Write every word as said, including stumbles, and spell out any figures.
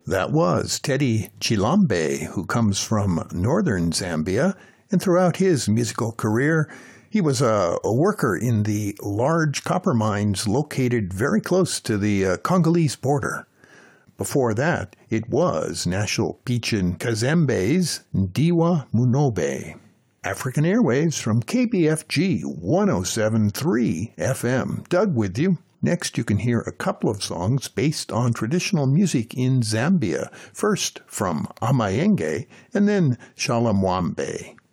That was Teddy Chilambe, who comes from northern Zambia, and throughout his musical career, he was a, a worker in the large copper mines located very close to the uh, Congolese border. Before that, it was National Pichin Kazembe's Ndiwa Munobe. African Airwaves from K B F G one oh seven point three F M. Doug with you. Next, you can hear a couple of songs based on traditional music in Zambia, first from Amayenge and then Shalamwambe.